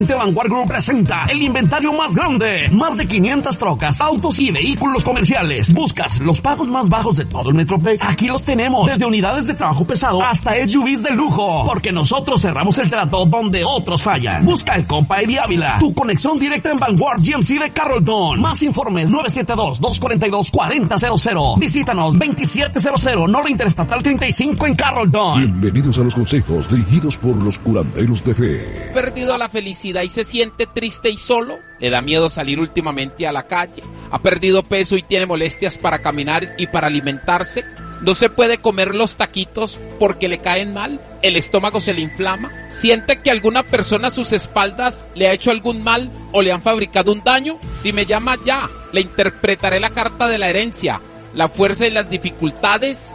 Vanguard Group presenta el inventario más grande, más de 500 trocas, autos y vehículos comerciales. ¿Buscas los pagos más bajos de todo el Metroplex? Aquí los tenemos, desde unidades de trabajo pesado hasta SUVs de lujo, porque nosotros cerramos el trato donde otros fallan. Busca el compa Eddie Ávila, tu conexión directa en Vanguard GMC de Carrollton. Más informes 972-242-4000. Visítanos 2700 Norte Interestatal 35 en Carrollton. Bienvenidos a los consejos dirigidos por los curanderos de fe. Perdido la felicidad y se siente triste y solo, le da miedo salir últimamente a la calle, ha perdido peso y tiene molestias para caminar y para alimentarse, no se puede comer los taquitos porque le caen mal, el estómago se le inflama, siente que alguna persona a sus espaldas le ha hecho algún mal o le han fabricado un daño. Si me llama ya, le interpretaré la carta de la herencia, la fuerza y las dificultades.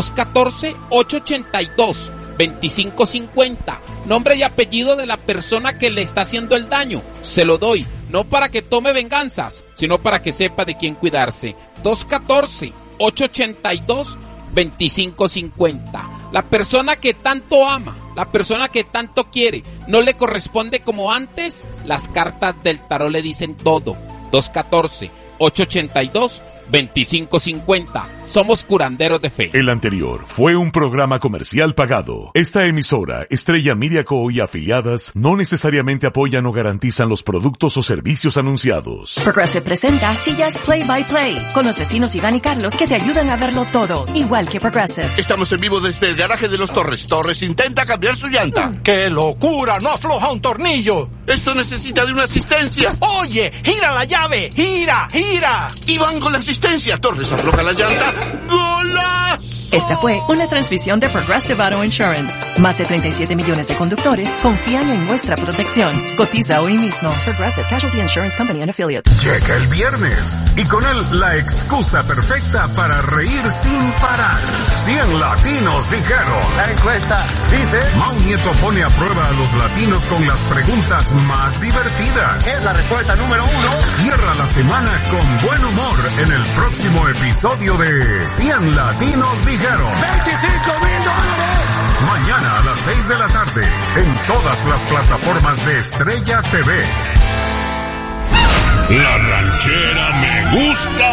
214-882-2550. Nombre y apellido de la persona que le está haciendo el daño. Se lo doy, no para que tome venganzas, sino para que sepa de quién cuidarse. 214-882-2550. La persona que tanto ama, la persona que tanto quiere, no le corresponde como antes. Las cartas del tarot le dicen todo. 214-882-2550. Somos curanderos de fe. El anterior fue un programa comercial pagado. Esta emisora, Estrella Media Co. y afiliadas, no necesariamente apoyan o garantizan los productos o servicios anunciados. Progressive presenta sillas Play by Play, con los vecinos Iván y Carlos que te ayudan a verlo todo, igual que Progressive. Estamos en vivo desde el garaje de los Torres. Torres intenta cambiar su llanta. ¡Qué locura! ¡No afloja un tornillo! Esto necesita de una asistencia. ¡Oye! ¡Gira la llave! ¡Gira! ¡Gira! Iván con la asistencia. Torres afloja la llanta. ¡Golazo! Esta fue una transmisión de Progressive Auto Insurance. Más de 37 millones de conductores confían en nuestra protección. Cotiza hoy mismo. Progressive Casualty Insurance Company and Affiliates. Llega el viernes y con él la excusa perfecta para reír sin parar. 100 latinos dijeron. La encuesta dice... Mau Nieto pone a prueba a los latinos con las preguntas más divertidas. Es la respuesta número 1. Cierra la semana con buen humor en el próximo episodio de 100 latinos dijeron. $25,000. Mañana a las 6 de la tarde en todas las plataformas de Estrella TV. La ranchera me gusta